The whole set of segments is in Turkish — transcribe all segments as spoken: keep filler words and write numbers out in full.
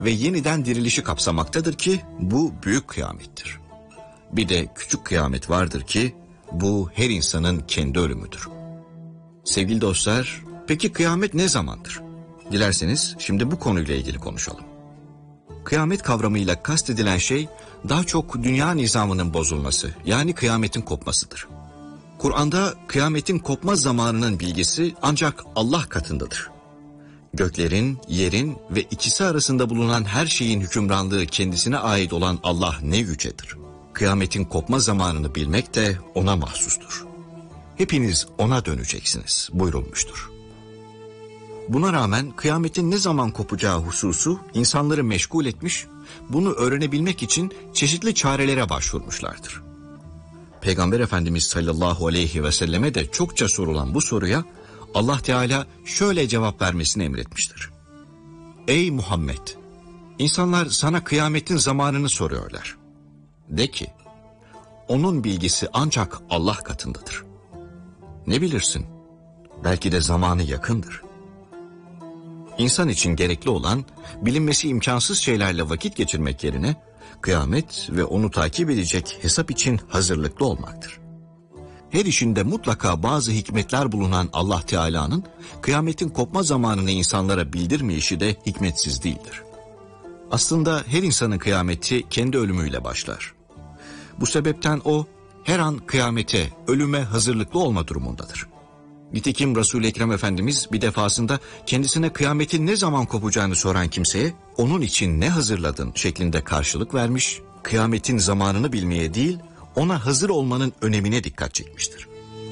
ve yeniden dirilişi kapsamaktadır ki bu büyük kıyamettir. Bir de küçük kıyamet vardır ki bu her insanın kendi ölümüdür. Sevgili dostlar, peki kıyamet ne zamandır? Dilerseniz şimdi bu konuyla ilgili konuşalım. Kıyamet kavramıyla kastedilen şey daha çok dünya nizamının bozulması, yani kıyametin kopmasıdır. Kur'an'da kıyametin kopma zamanının bilgisi ancak Allah katındadır. Göklerin, yerin ve ikisi arasında bulunan her şeyin hükümranlığı kendisine ait olan Allah ne yücedir. Kıyametin kopma zamanını bilmek de ona mahsustur. Hepiniz ona döneceksiniz buyurulmuştur. Buna rağmen kıyametin ne zaman kopacağı hususu insanları meşgul etmiş, bunu öğrenebilmek için çeşitli çarelere başvurmuşlardır. Peygamber Efendimiz sallallahu aleyhi ve selleme de çokça sorulan bu soruya Allah Teala şöyle cevap vermesini emretmiştir. Ey Muhammed! İnsanlar sana kıyametin zamanını soruyorlar. De ki, onun bilgisi ancak Allah katındadır. Ne bilirsin? Belki de zamanı yakındır. İnsan için gerekli olan bilinmesi imkansız şeylerle vakit geçirmek yerine kıyamet ve onu takip edecek hesap için hazırlıklı olmaktır. Her işinde mutlaka bazı hikmetler bulunan Allah Teala'nın kıyametin kopma zamanını insanlara bildirmeyişi de hikmetsiz değildir. Aslında her insanın kıyameti kendi ölümüyle başlar. Bu sebepten o her an kıyamete, ölüme hazırlıklı olma durumundadır. Nitekim Resul-i Ekrem Efendimiz bir defasında kendisine kıyametin ne zaman kopacağını soran kimseye onun için ne hazırladın şeklinde karşılık vermiş, kıyametin zamanını bilmeye değil, ona hazır olmanın önemine dikkat çekmiştir.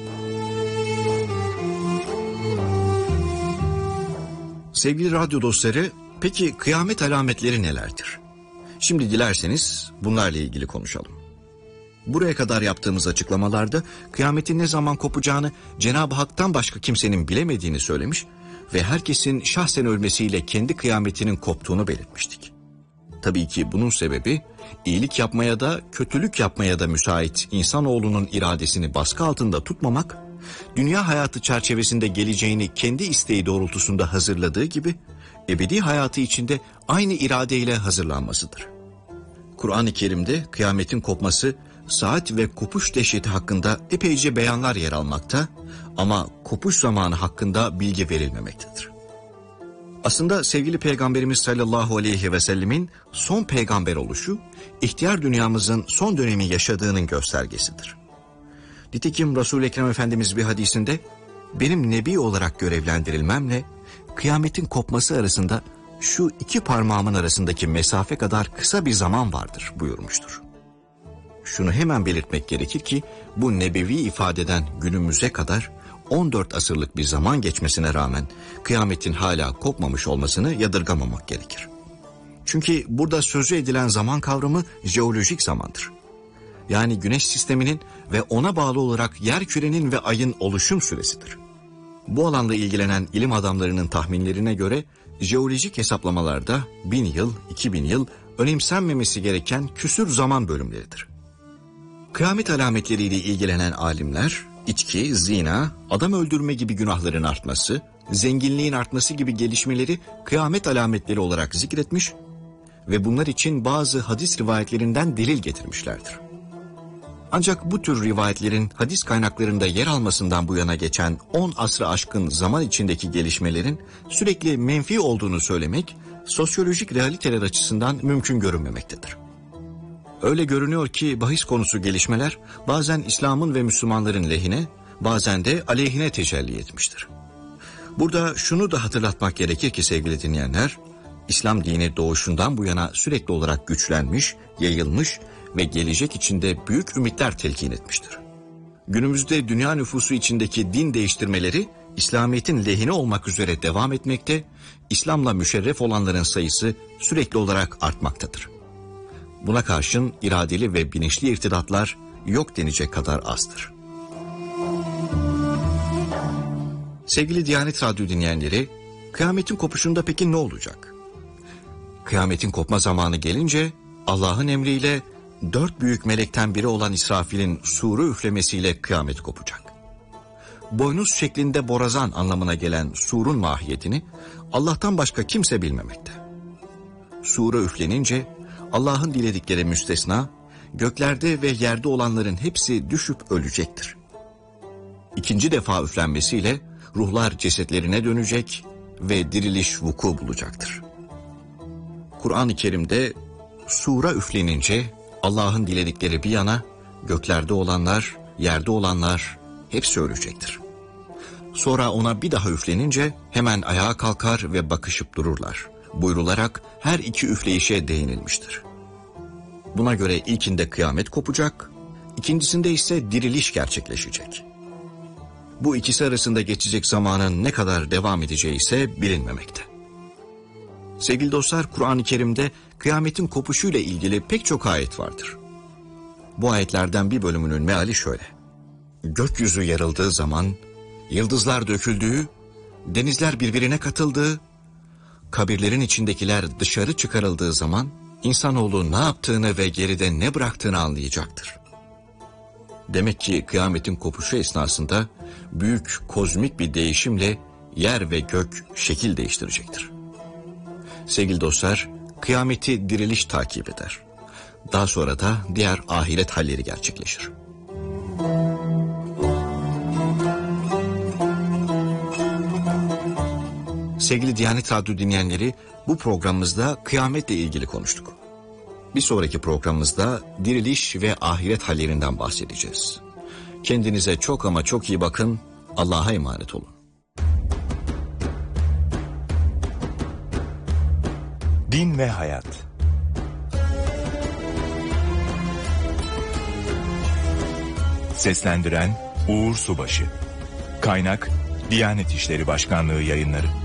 Sevgili radyo dostları, peki kıyamet alametleri nelerdir? Şimdi dilerseniz bunlarla ilgili konuşalım. Buraya kadar yaptığımız açıklamalarda kıyametin ne zaman kopacağını Cenab-ı Hak'tan başka kimsenin bilemediğini söylemiş ve herkesin şahsen ölmesiyle kendi kıyametinin koptuğunu belirtmiştik. Tabii ki bunun sebebi iyilik yapmaya da kötülük yapmaya da müsait insanoğlunun iradesini baskı altında tutmamak, dünya hayatı çerçevesinde geleceğini kendi isteği doğrultusunda hazırladığı gibi ebedi hayatı içinde aynı iradeyle hazırlanmasıdır. Kur'an-ı Kerim'de kıyametin kopması, saat ve kopuş dehşeti hakkında epeyce beyanlar yer almakta ama kopuş zamanı hakkında bilgi verilmemektedir. Aslında sevgili Peygamberimiz sallallahu aleyhi ve sellemin son peygamber oluşu, ihtiyar dünyamızın son dönemi yaşadığının göstergesidir. Nitekim Resul-i Ekrem Efendimiz bir hadisinde, benim nebi olarak görevlendirilmemle kıyametin kopması arasında şu iki parmağımın arasındaki mesafe kadar kısa bir zaman vardır buyurmuştur. Şunu hemen belirtmek gerekir ki bu nebevi ifadeden günümüze kadar on dört asırlık bir zaman geçmesine rağmen kıyametin hala kopmamış olmasını yadırgamamak gerekir. Çünkü burada sözü edilen zaman kavramı jeolojik zamandır. Yani güneş sisteminin ve ona bağlı olarak yer kürenin ve ayın oluşum süresidir. Bu alanla ilgilenen ilim adamlarının tahminlerine göre jeolojik hesaplamalarda bin yıl, iki bin yıl önemsenmemesi gereken küsür zaman bölümleridir. Kıyamet alametleriyle ilgilenen alimler, içki, zina, adam öldürme gibi günahların artması, zenginliğin artması gibi gelişmeleri kıyamet alametleri olarak zikretmiş ve bunlar için bazı hadis rivayetlerinden delil getirmişlerdir. Ancak bu tür rivayetlerin hadis kaynaklarında yer almasından bu yana geçen on asrı aşkın zaman içindeki gelişmelerin sürekli menfi olduğunu söylemek, sosyolojik realiteler açısından mümkün görünmemektedir. Öyle görünüyor ki bahis konusu gelişmeler bazen İslam'ın ve Müslümanların lehine, bazen de aleyhine tecelli etmiştir. Burada şunu da hatırlatmak gerekir ki sevgili dinleyenler, İslam dini doğuşundan bu yana sürekli olarak güçlenmiş, yayılmış ve gelecek içinde büyük ümitler telkin etmiştir. Günümüzde dünya nüfusu içindeki din değiştirmeleri İslamiyet'in lehine olmak üzere devam etmekte, İslam'la müşerref olanların sayısı sürekli olarak artmaktadır. Buna karşın iradeli ve bilinçli irtidatlar yok denecek kadar azdır. Sevgili Diyanet Radyo dinleyenleri, kıyametin kopuşunda peki ne olacak? Kıyametin kopma zamanı gelince Allah'ın emriyle dört büyük melekten biri olan İsrafil'in suru üflemesiyle kıyamet kopacak. Boynuz şeklinde borazan anlamına gelen surun mahiyetini Allah'tan başka kimse bilmemekte. sura üflenince Allah'ın diledikleri müstesna, göklerde ve yerde olanların hepsi düşüp ölecektir. İkinci defa üflenmesiyle ruhlar cesetlerine dönecek ve diriliş vuku bulacaktır. Kur'an-ı Kerim'de sura üflenince Allah'ın diledikleri bir yana, göklerde olanlar, yerde olanlar hepsi ölecektir. Sonra ona bir daha üflenince hemen ayağa kalkar ve bakışıp dururlar buyrularak her iki üfleyişe değinilmiştir. Buna göre ilkinde kıyamet kopacak, ikincisinde ise diriliş gerçekleşecek. Bu ikisi arasında geçecek zamanın ne kadar devam edeceği ise bilinmemekte. Sevgili dostlar, Kur'an-ı Kerim'de kıyametin kopuşuyla ilgili pek çok ayet vardır. Bu ayetlerden bir bölümünün meali şöyle: gökyüzü yarıldığı zaman, yıldızlar döküldüğü, denizler birbirine katıldığı, kabirlerin içindekiler dışarı çıkarıldığı zaman, insanoğlu ne yaptığını ve geride ne bıraktığını anlayacaktır. Demek ki kıyametin kopuşu esnasında büyük kozmik bir değişimle yer ve gök şekil değiştirecektir. Sevgili dostlar, kıyameti diriliş takip eder. Daha sonra da diğer ahiret halleri gerçekleşir. Sevgili Diyanet Radyo dinleyenleri, bu programımızda kıyametle ilgili konuştuk. Bir sonraki programımızda diriliş ve ahiret hallerinden bahsedeceğiz. Kendinize çok ama çok iyi bakın, Allah'a emanet olun. Din ve Hayat. Seslendiren Uğur Subaşı. Kaynak Diyanet İşleri Başkanlığı Yayınları.